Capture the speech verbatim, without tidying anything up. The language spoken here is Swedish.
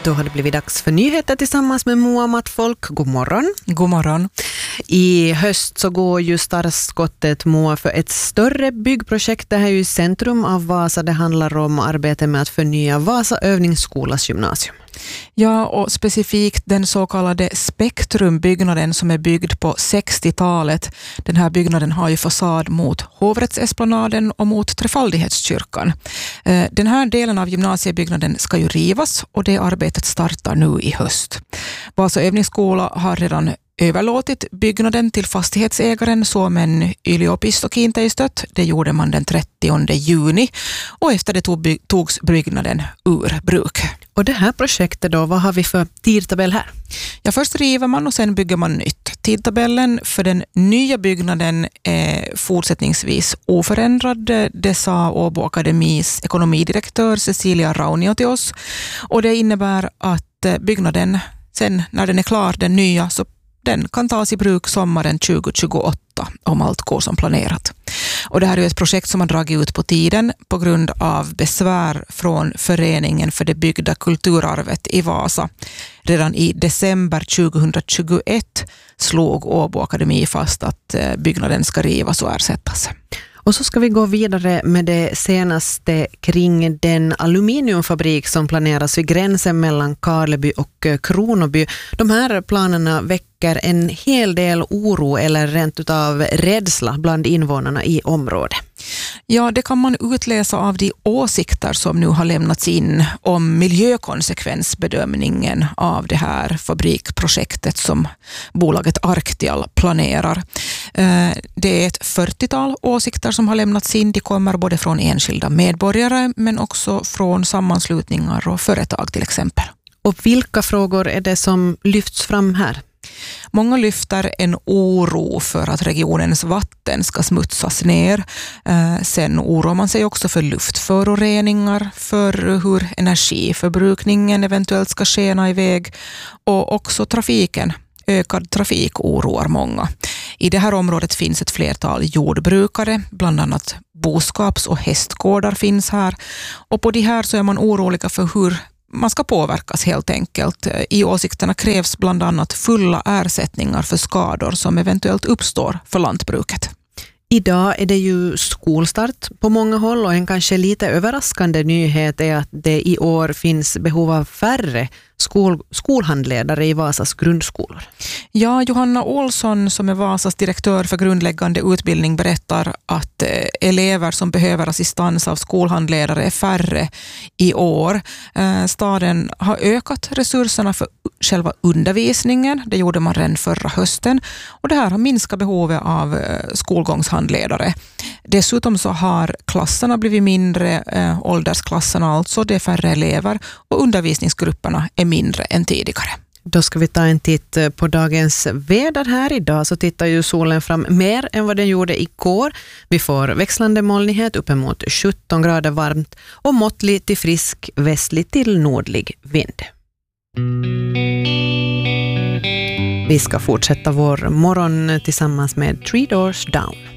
Då har det blivit dags för nyheter tillsammans med Moa Mattfolk. God morgon. God morgon. I höst så går ju startskottet, Moa, för ett större byggprojekt. Det här är ju i centrum av Vasa. Det handlar om arbete med att förnya Vasa övningsskolas gymnasium. Ja, och specifikt den så kallade Spektrumbyggnaden som är byggd på sextiotalet. Den här byggnaden har ju fasad mot hovrättsesplanaden och mot Trefaldighetskyrkan. Den här delen av gymnasiebyggnaden ska ju rivas och det arbetet startar nu i höst. Vasa övningsskola har redan överlåtit byggnaden till fastighetsägaren Suomen yliopisto kiinteistöt. Det gjorde man den trettionde juni och efter det tog, togs byggnaden ur bruk. Och det här projektet då, vad har vi för tidtabell här? Ja, först river man och sen bygger man nytt. Tidtabellen för den nya byggnaden är fortsättningsvis oförändrad. Det sa Åbo Akademis ekonomidirektör Cecilia Raunio till oss. Och det innebär att byggnaden, sen när den är klar, den nya, så den kan tas i bruk sommaren tjugo tjugoåtta om allt går som planerat. Och det här är ett projekt som har dragit ut på tiden på grund av besvär från Föreningen för det byggda kulturarvet i Vasa. Redan i december tjugohundratjugoett slog Åbo Akademi fast att byggnaden ska rivas och ersättas. Och så ska vi gå vidare med det senaste kring den aluminiumfabrik som planeras vid gränsen mellan Karleby och Kronoby. De här planerna väcker en hel del oro eller rent utav rädsla bland invånarna i området. Ja, det kan man utläsa av de åsikter som nu har lämnats in om miljökonsekvensbedömningen av det här fabrikprojektet som bolaget Arctial planerar. Det är ett fyrtiotal åsikter som har lämnats in. De kommer både från enskilda medborgare men också från sammanslutningar och företag till exempel. Och vilka frågor är det som lyfts fram här? Många lyfter en oro för att regionens vatten ska smutsas ner. Eh, sen oroar man sig också för luftföroreningar, för hur energiförbrukningen eventuellt ska skena iväg och också trafiken. Ökad trafik oroar många. I det här området finns ett flertal jordbrukare, bland annat boskaps- och hästgårdar finns här. Och på det här så är man oroliga för hur man ska påverkas helt enkelt. I åsikterna krävs bland annat fulla ersättningar för skador som eventuellt uppstår för lantbruket. Idag är det ju skolstart på många håll och en kanske lite överraskande nyhet är att det i år finns behov av färre skol- skolhandledare i Vasas grundskolor. Ja, Johanna Olsson som är Vasas direktör för grundläggande utbildning berättar att eh, elever som behöver assistans av skolhandledare är färre i år. Eh, staden har ökat resurserna för själva undervisningen. Det gjorde man redan förra hösten och det här har minskat behovet av eh, skolgångshandledare. Dessutom så har klasserna blivit mindre, eh, åldersklasserna alltså, det är färre elever och undervisningsgrupperna är mindre än tidigare. Då ska vi ta en titt på dagens väder här. Idag så tittar ju solen fram mer än vad den gjorde igår. Vi får växlande molnighet uppemot sjutton grader varmt och måttlig till frisk västlig till nordlig vind. Vi ska fortsätta vår morgon tillsammans med Three Doors Down.